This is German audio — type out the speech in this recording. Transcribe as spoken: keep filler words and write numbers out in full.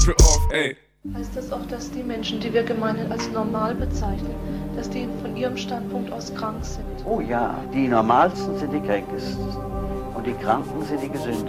für auf, ey. Heißt das auch, dass die Menschen, die wir gemeinhin als normal bezeichnen, dass die von ihrem Standpunkt aus krank sind? Oh ja, die Normalsten sind die Kränkesten und die Kranken sind die Gesündesten.